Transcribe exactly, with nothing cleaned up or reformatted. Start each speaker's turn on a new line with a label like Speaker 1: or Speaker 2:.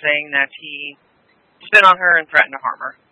Speaker 1: saying that he spit on her and threatened to harm her.